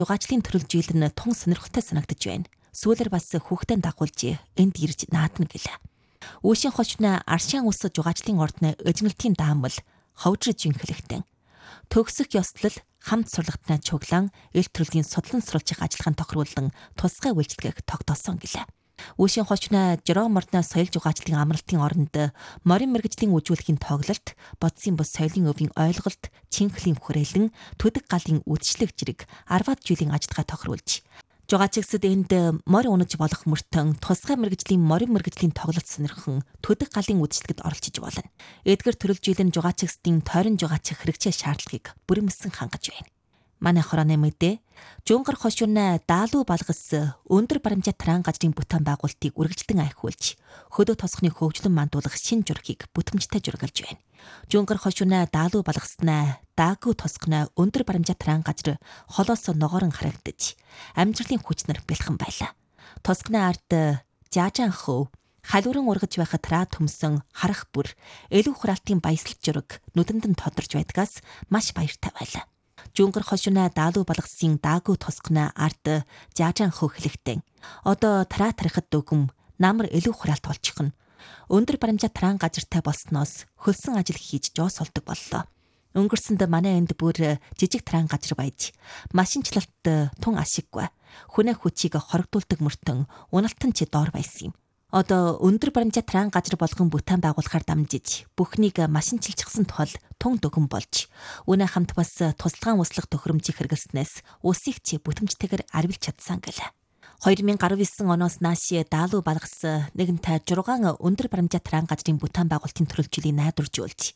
Жугаачдын төрөлжил нь тун сонирхолтой санагдаж байна. Сүүлэр бас хүүхдэд дагуулж энд ирж наадна гэлээ. Үүшийн хошны аршаан ус жугаачдын ордны эжнэлтийн даамал ховжрж инхлэхтэн. Төгсөх ёслол хамт сурлагтнаа чуглан эл төрлийн судлан сурвалжих ажиллагаанд тохируулан тусгай үйлчлэгийг тогтоосон гэлээ. Үүшийн хошны Жором ордны соёл жугаачдын амралтын оронд морин мэргэжлийн үжүүлэхийн тоглолт, бодсын бус соёлын өвийн ойлголт, чинхлийн хүрээлэн, төдөг галын үдшилэг зэрэг 10-аад жилийн ажиллагаа тохируулж жугаачигсд энд морь унаж болох мөртөн тусгай мэргэжлийн морин мэргэжлийн тоглолт сонирхон төдөг галын үдшилгэд оролцож болно. Эдгээр төрөлжил нь жугаачигсдын тойрон жугаачих хэрэгцээ шаардлагыг бүрэмсэн хангаж байна. Манай хорооны мэдээ Жунгар хошууна даалуу балгас өндөр барамжаа таран газрын бүтээн байгуулалтыг үргэлжлэн ахиулж хөдөө тосхны хөгжлөн мандуулах шин жургийг бүтэмжтэй жургалж байна. Жунгар хошууна даалуу балгаснаа даагүй тосхны өндөр барамжаа таран газар холоос ногоорон харагдаж амжилтын хүчнэр бэлхэн байлаа. Тосхны ард жаажаан хөв халууран ургаж байхад раа төмсөн харах бүр элүү хураалтын баясгалт жураг нүдэнд нь тодорж байдгаас маш баяртай байлаа. Жунгар хошууна даалуу балгасын даагүй тосгоно ард жаажаан хөөхлөгтэн. Одоо тараа тарихад дөгөм намар элүү хураалт болчих нь. Өндөр барамжаа таран газартай болсноос хөлсөн ажил хийж жоос олдог боллоо. Өнгөрсөнд манай энд бүр жижиг таран газар байж машинчлалт тун ашиггүй. Хүнээ хүчийг хорогдуулдаг мөртөн уналтан чи доор байсан юм. Одоо өндөр барамжаа таран газар болгон бүтээн байгуулахаар дамжиж бүхнийг машинчилчихсан тул тун дөгөн болж үнэ хамт бас тусалгаан услах төхөөрөмжийг хэрэглэснээс усыг чи бүтэмжтэйгээр арвилж чадсан гэлээ. 2019 оноос нааш даалуу балгас нэгэнтээ 6 өндөр барамжаа таран газрын бүтээн байгуулалтын төрөлжлийг найдваржуулж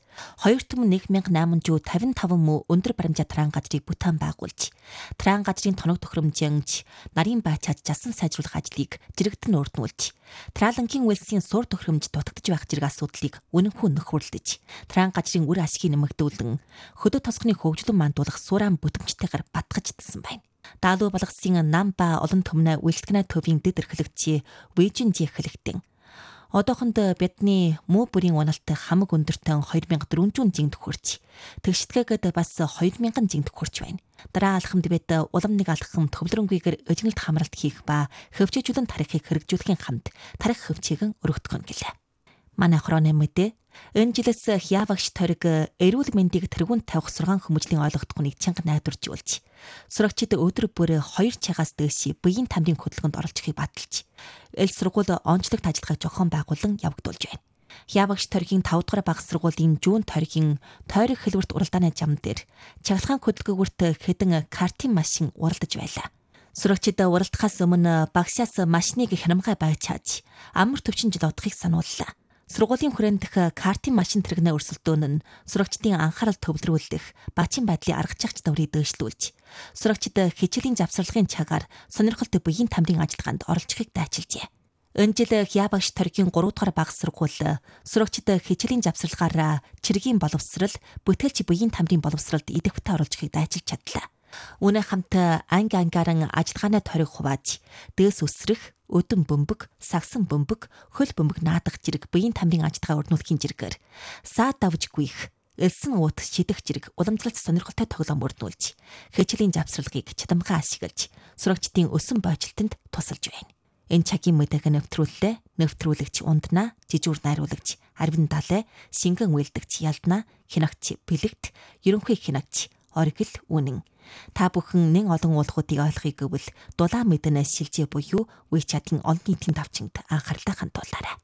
2,1855 муу өндөр барамжаа таран газрыг бүтээн байгуулж таран газрын тоног төхөөрөмжөнд нарийн байцааж жасан сайжруулах ажлыг жирэгтэн өрднүүлж Тралангийн Уэлсийн сур төхөөрөмж дутагдж байх зэрэг асуудлыг үнэнхүү нөхөрлөж таран газрын үр ашгийг нэмэгдүүлэн хөдөө тосгоны хөгжлөн мандуулах сууран бүтэмжтэйгээр батгаждсан байна. Даалуу балгасын нам ба олон төмнө үйлчлэгнэ төвийн дэд эрхлэгчийн Вэжинжи эхлэгтэн. Одоохонд бидний муу бүрийн уналт хамаг өндөртөн 2400 жин төхөрч. Тэгшитгээгээд бас 2000 жин төхөрч байна. Дараа алхамд бид улам нэг алхам төвлөрөнгүйгээр эжнэлт хамралт хийх ба хөвчөөжүүлэн тарихыг хэрэгжүүлэхийн хамт тарих хөвчийг өргөдгөх нь гэлээ. Манай хорооны мэдээ энэ жилээс хявагш ториг эрүүл мэндийг тэргүүнд тавих сургаан хүмүүжлийн ойлгохдохыг чанга найдваржуулж сурагчид өдөр бүр 2 цагаас дээш биеийн тамирын хөдөлгөөнд оролцохыг баталж эл сургууль онцлогт ажиллагааг зохион байгуулан явагдуулж байна. Хявагш торгийн 5 дугаар бага сургуулийн жүүн торгийн тойрог хэлбэрт уралдааны зам дээр чаглахаан хөдөлгөөгөрт хэдэн картын машин уралдаж байлаа. Сурагчид уралдахаас өмнө багшаас машиныг хянамгай байчааж амар төвчин жил удахыг санууллаа. Сургуулийн хүрээнд дэх картын машин тэрэгнээ өрсөлдөөн нь сурагчдын анхаарал төвлөрүүлэх бачин байдлын аргачлагч даврыг дээшлүүлж сурагчид хичээлийн завсарлагын цагаар сонирхолтой биеийн тамирын ажиллагаанд оролцохыг дайчилжээ. Энэ жил Хявагш торгийн 3 дугаар бага сургууль сурагчид хичээлийн завсарлагаараа чиргийн боловсрал, бүтээлч биеийн тамирын боловсралд идэвхтэй оролцохыг дайчилж чадлаа. Үнэ хамт анги ангааран ажиллагааны тойрог хувааж дээс өсрөх, өдөн бөмбөг, сагсан бөмбөг, хөл бөмбөг наадах зэрэг биеийн тамирын ажиллагаа өрнүүлэхийн зэрэгээр саад давж гүйх, элсэн уут шидэх зэрэг уламжлалт сонирхолтой тоглоом өрнүүлж хичээлийн завсралгыг чадамгай ашиглаж сурагчдын өсөн бойжилтонд тусалж байна. Энэ цагийн мэдээг нэвтрүүлэгч Унднаа, жижүүр найруулагч Арвин Далай, шингэн үйлдэгч Ялднаа, хянагч Бэлэгт, ерөнхий хянагч Оргил Үнэн. Та бүхэн нэн олон уулахуудыг ойлгохыг гэвэл дулаан мэдэнээс шилжээ буюу WeChat-ийн олон нийтийн давчинд анхаарлаа хандуулаарай.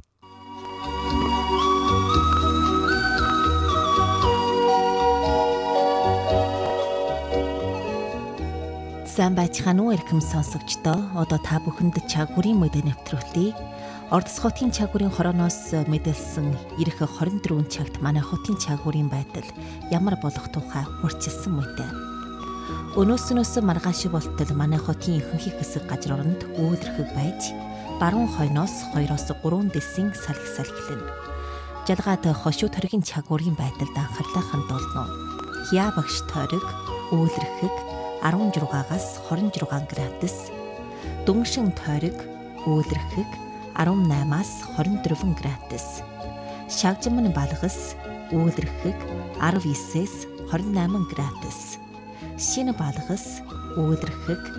Сайн байцгаана уу эрхэм сонсогчдоо. Одоо та бүхэнд чагварын мэдээ нэвтрүүлье. Ордос хотын чагварын хорооноос мэдээлсэн ирэх 24 цагт манай хотын чагварын байдал ямар болох тухай хурцлсан мэдээ. Өнөөс маргааш болтол манай хотын ихэнх хэсэг газар оронд үүлэрхэг байж баруун хойноос 2-3 дэсийн салхи салхилна. Жалгаад хошуу торгийн чагварын байдалд анхаарлаа хандуулна. Хявагш ториг үүлэрхэг 16-аас 26 градус, дүншин ториг үүлэрхэг 18-аас 24 градус, шагжимн балгас үүлэрхэг 19-ээс 28 градус, шинэ балгас үүлэрхэг